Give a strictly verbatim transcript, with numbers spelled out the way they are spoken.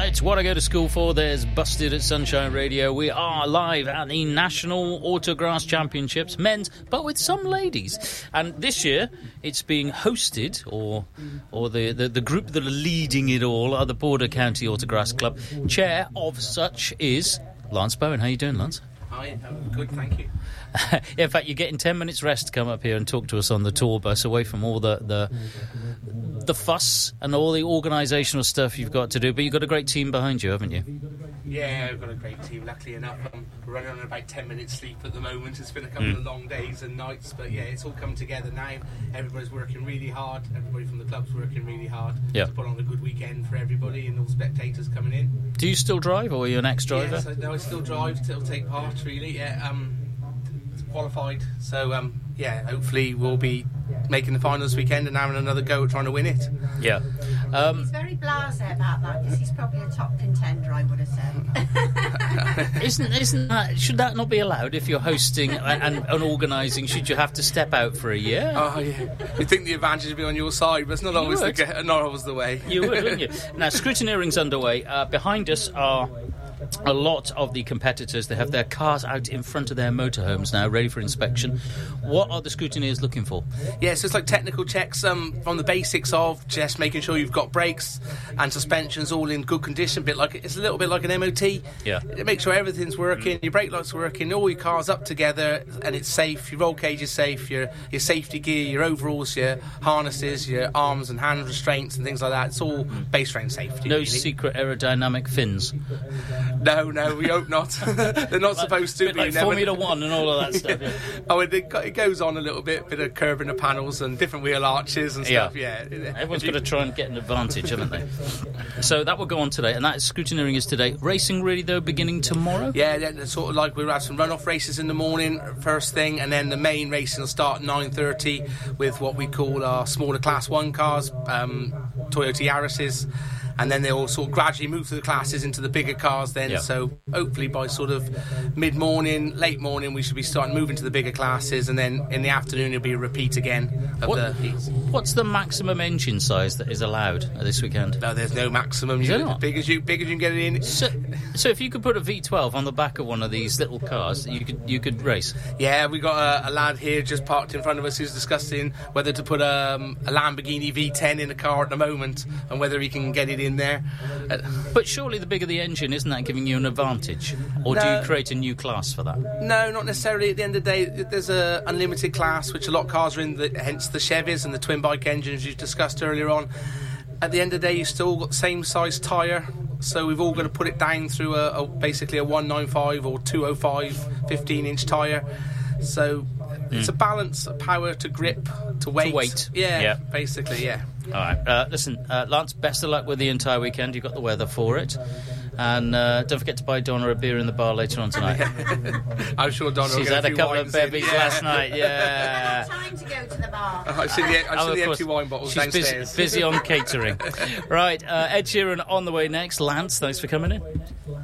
It's what I go to school for. There's Busted at Sunshine Radio. We are live at the National Autograss Championships, men's, but with some ladies. And this year, it's being hosted, or or the, the, the group that are leading it all are the Border County Autograss Club. Chair of such is Lance Bowen. How you doing, Lance? Hi, I'm good, thank you. In fact, you're getting ten minutes rest to come up here and talk to us on the tour bus, away from all the the, the fuss and all the organisational stuff you've got to do. But you've got a great team behind you, haven't you? Yeah, I've got a great team. Luckily enough, I'm running on about ten minutes sleep at the moment. It's been a couple mm. of long days and nights, but yeah, it's all come together now. Everybody's working really hard. Everybody from the club's working really hard yeah. to put on a good weekend for everybody and all spectators coming in. Do you still drive, or are you an ex-driver? Yes, I, no, I still drive. Still take part, really. Yeah, um, qualified. So um, yeah, hopefully we'll be making the finals weekend and having another go at trying to win it. Yeah. Um, he's very blasé about that because he's probably a top contender, I would have said. isn't isn't that, should that not be allowed if you're hosting and, and, and organising? Should you have to step out for a year? Oh yeah. You think the advantage would be on your side, but it's not always the not always the way. You would, wouldn't you? Now, scrutineering's underway. Uh, behind us are a lot of the competitors. They have their cars out in front of their motorhomes now, ready for inspection. What are the scrutineers looking for? Yeah, so it's like technical checks um, from the basics of just making sure you've got brakes and suspensions all in good condition. Bit like it's a little bit like an M O T. Yeah. Make sure everything's working, your brake lights working, all your cars up together, and it's safe. Your roll cage is safe. Your your safety gear, your overalls, your harnesses, your arms and hand restraints and things like that. It's all base frame safety. No really. Secret aerodynamic fins. No, no, we hope not. They're not like, supposed to bit be. Like Never... Formula One and all of that stuff. Yeah. Oh, it, it goes on a little bit, bit of curve in the panels and different wheel arches and stuff. Yeah, yeah. Everyone's got to try and get an advantage, haven't they? So that will go on today, and that is scrutineering is today. Racing really though beginning tomorrow. Yeah, yeah, sort of like we'll have some run-off races in the morning first thing, and then the main racing will start at nine thirty with what we call our smaller Class One cars, um, Toyota Yaris's. And then they'll sort of gradually move through the classes into the bigger cars then. Yep. So hopefully by sort of mid-morning, late morning, we should be starting moving to the bigger classes. And then in the afternoon, it'll be a repeat again of what, the heats. What's the maximum engine size that is allowed this weekend? No, there's no maximum. Is You, there not? Big as you, big as you can get it in. So, so if you could put a V twelve on the back of one of these little cars, you could you could race. Yeah, we got a, a lad here just parked in front of us who's discussing whether to put um, a Lamborghini V ten in a car at the moment and whether he can get it in there. Uh, but surely the bigger the engine, isn't that giving you an advantage? Or no, do you create a new class for that? No, not necessarily. At the end of the day, there's a unlimited class, which a lot of cars are in, the, hence the Chevys and the twin bike engines you discussed earlier on. At the end of the day, you've still got the same size tyre, so we've all got to put it down through a, a basically a one ninety-five or two oh five fifteen inch tyre. So mm. it's a balance of power to grip to weight. To weight. Yeah, yeah, basically, yeah. All right. Uh, listen, uh, Lance, best of luck with the entire weekend. You've got the weather for it. And uh, don't forget to buy Donna a beer in the bar later on tonight. I'm sure Donna She's will had get a, a couple of bevies yeah. last night, yeah. I don't have time to go to the bar. Uh, I've seen the, I've oh, seen the course. empty wine bottles She's downstairs. busy, busy on catering. Right, uh, Ed Sheeran on the way next. Lance, thanks for coming in.